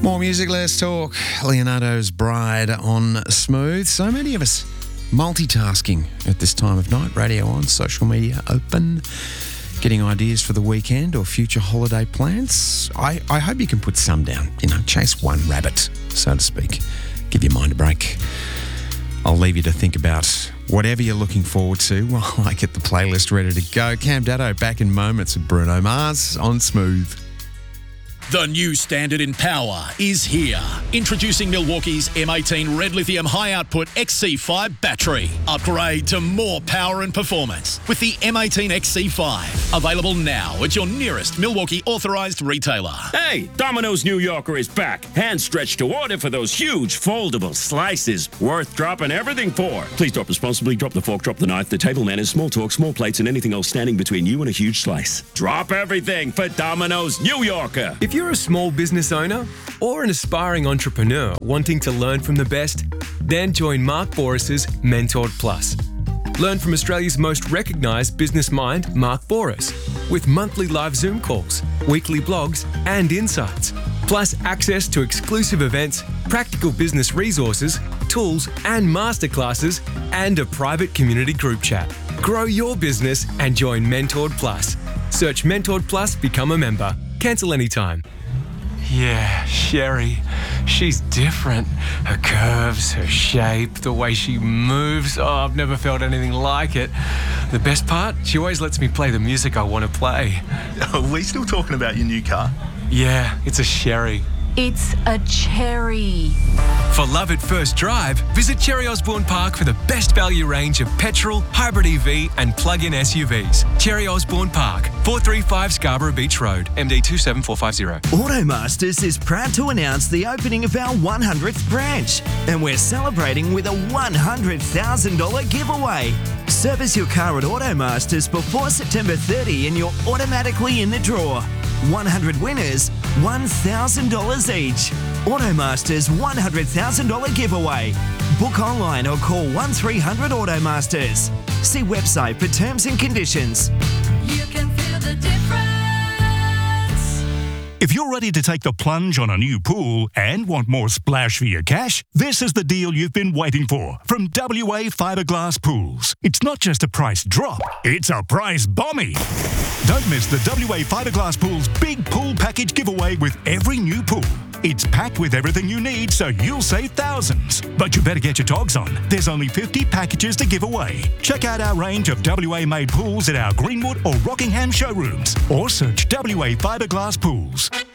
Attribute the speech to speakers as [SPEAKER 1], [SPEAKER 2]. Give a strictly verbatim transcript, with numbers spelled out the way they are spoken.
[SPEAKER 1] More music, less talk. Leonardo's Bride on Smooth. So many of us multitasking at this time of night. Radio on, social media open, getting ideas for the weekend or future holiday plans. I, I hope you can put some down, you know, chase one rabbit, so to speak. Give your mind a break. I'll leave you to think about whatever you're looking forward to while I get the playlist ready to go. Cam Datto back in moments with Bruno Mars on Smooth.
[SPEAKER 2] The new standard in power is here. Introducing Milwaukee's M eighteen Red Lithium High Output X C five battery. Upgrade to more power and performance with the M eighteen X C five. Available now at your nearest Milwaukee authorised retailer.
[SPEAKER 3] Hey, Domino's New Yorker is back. Hand stretched to order for those huge foldable slices. Worth dropping everything for. Please drop responsibly. Drop the fork, drop the knife, the table manners, small talk, small plates, and anything else standing between you and a huge slice. Drop everything for Domino's New Yorker.
[SPEAKER 4] If you're a small business owner or an aspiring entrepreneur wanting to learn from the best, then join Mark Boris's Mentored Plus. Learn from Australia's most recognised business mind, Mark Boris, with monthly live Zoom calls, weekly blogs and insights, plus access to exclusive events, practical business resources, tools and masterclasses, and a private community group chat. Grow your business and join Mentored Plus. Search Mentored Plus, become a member. Cancel anytime. Yeah, Sherry. She's different. Her curves, her shape, the way she moves. Oh, I've never felt anything like it. The best part? She always lets me play the music I want to play.
[SPEAKER 5] Are we still talking about your new car?
[SPEAKER 4] Yeah, it's a Sherry.
[SPEAKER 6] It's a cherry.
[SPEAKER 4] For love at first drive, visit Cherry Osborne Park for the best value range of petrol, hybrid E V and plug-in S U Vs. Cherry Osborne Park, four thirty-five Scarborough Beach Road, M D two seven four five zero.
[SPEAKER 7] Automasters is proud to announce the opening of our one hundredth branch, and we're celebrating with a one hundred thousand dollars giveaway. Service your car at Automasters before September thirtieth and you're automatically in the draw. one hundred winners, one thousand dollars each. Automasters one hundred thousand dollars giveaway. Book online or call one three hundred Automasters. See website for terms and conditions.
[SPEAKER 8] You can feel the difference.
[SPEAKER 5] If you're ready to take the plunge on a new pool and want more splash for your cash, this is the deal you've been waiting for from W A Fiberglass Pools. It's not just a price drop, it's a price bombie. Don't miss the W A Fiberglass Pools big pool package giveaway with every new pool. It's packed with everything you need, so you'll save thousands. But you better get your togs on. There's only fifty packages to give away. Check out our range of W A-made pools at our Greenwood or Rockingham showrooms, or search W A Fiberglass Pools.